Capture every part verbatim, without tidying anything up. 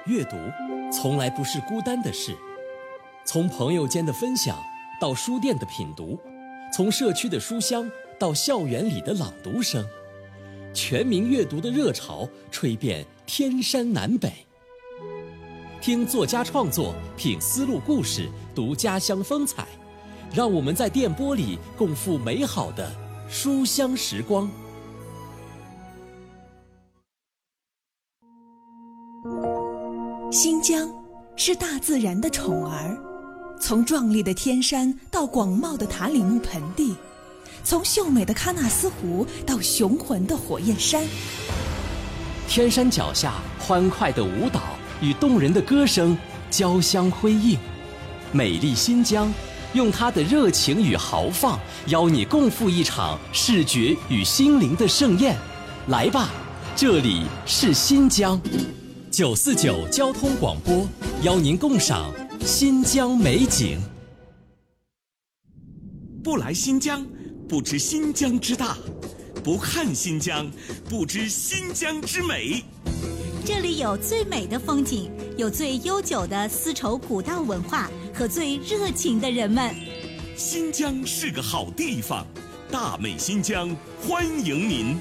阅读从来不是孤单的事，从朋友间的分享到书店的品读，从社区的书香到校园里的朗读声，全民阅读的热潮吹遍天山南北。听作家创作，品丝路故事，读家乡风采，让我们在电波里共赴美好的书香时光。 新疆是大自然的宠儿，从壮丽的天山到广袤的塔里木盆地，从秀美的喀纳斯湖到雄浑的火焰山。 天山脚下欢快的舞蹈与动人的歌声交相辉映，美丽新疆用它的热情与豪放邀你共赴一场视觉与心灵的盛宴。来吧，这里是新疆。九四九交通广播邀您共赏新疆美景。 不来新疆，不知新疆之大；不看新疆，不知新疆之美。 这里有最美的风景，有最悠久的丝绸古道文化和最热情的人们。 新疆是个好地方，大美新疆欢迎您。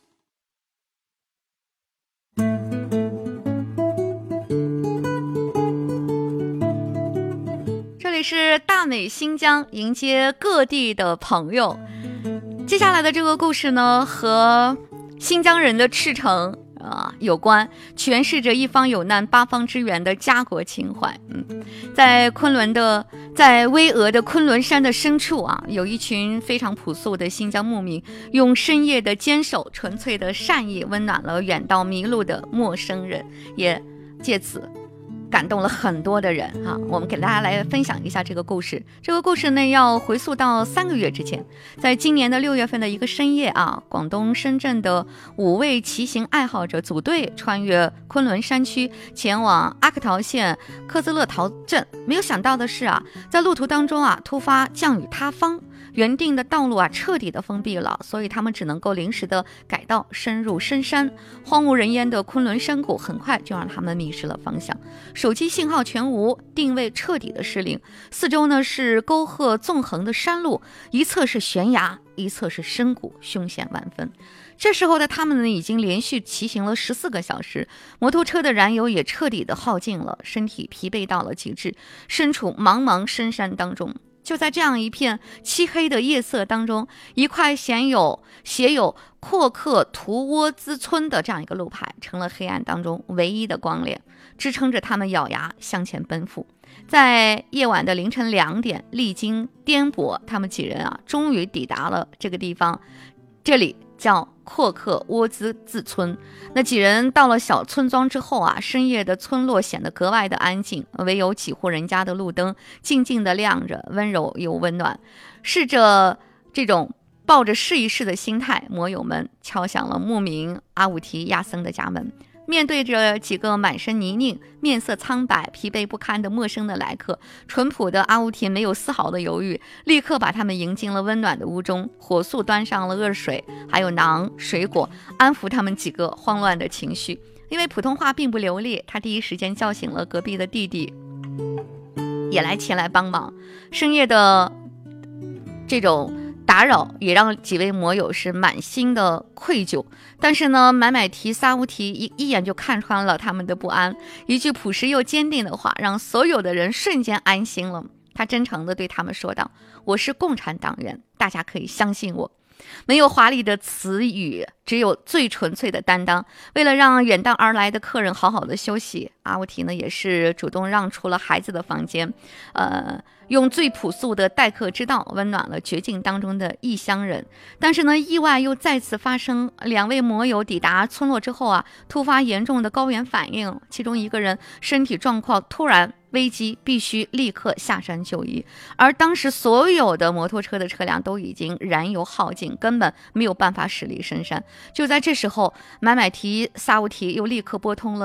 这里是大美新疆，迎接各地的朋友。接下来的这个故事呢，和新疆人的赤诚啊有关，诠释着一方有难八方支援的家国情怀。嗯，在昆仑的，在巍峨的昆仑山的深处啊，有一群非常朴素的新疆牧民，用深夜的坚守、纯粹的善意，温暖了远道迷路的陌生人，也借此感动了很多的人哈、啊，我们给大家来分享一下这个故事。这个故事呢，要回溯到三个月之前，在今年的六月份的一个深夜啊，广东深圳的五位骑行爱好者组队穿越昆仑山区，前往阿克陶县科兹勒陶镇。没有想到的是啊，在路途当中啊，突发降雨塌方。原定的道路啊彻底的封闭了，所以他们只能够临时的改道深入深山。荒无人烟的昆仑山谷很快就让他们迷失了方向，手机信号全无，定位彻底的失灵。四周呢是沟壑纵横的山路，一侧是悬崖，一侧是深谷，凶险万分。这时候的他们呢，已经连续骑行了十四个小时，摩托车的燃油也彻底的耗尽了，身体疲惫到了极致，身处茫茫深山当中。就在这样一片漆黑的夜色当中，一块写有写有阔克图窝兹村的这样一个路牌，成了黑暗当中唯一的光亮，支撑着他们咬牙向前奔赴。在夜晚的凌晨两点，历经颠簸，他们几人啊，终于抵达了这个地方，这里叫阔克窝兹自村。那几人到了小村庄之后啊，深夜的村落显得格外的安静，唯有几户人家的路灯静静的亮着，温柔又温暖。试着这种抱着试一试的心态，摩友们敲响了牧民阿武提亚僧的家门。面对着几个满身泥泞、面色苍白、疲惫不堪的陌生的来客，淳朴的阿乌提没有丝毫的犹豫，立刻把他们迎进了温暖的屋中，火速端上了热水，还有馕、水果，安抚他们几个慌乱的情绪。因为普通话并不流利，他第一时间叫醒了隔壁的弟弟，也来前来帮忙。深夜的这种打扰也让几位摩友是满心的愧疚，但是呢，买买提萨乌提一一眼就看穿了他们的不安，一句朴实又坚定的话让所有的人瞬间安心了。他真诚地对他们说道：我是共产党员，大家可以相信我。没有华丽的词语，只有最纯粹的担当。为了让远道而来的客人好好的休息，阿乌提呢也是主动让出了孩子的房间，呃，用最朴素的待客之道温暖了绝境当中的异乡人。但是呢，意外又再次发生，两位摩友抵达村落之后啊，突发严重的高原反应，其中一个人身体状况突然危机，必须立刻下山就医。而当时所有的摩托车的车辆都已经燃油耗尽，根本没有办法驶离深山。就在这时候，买买提萨乌提又立刻拨通了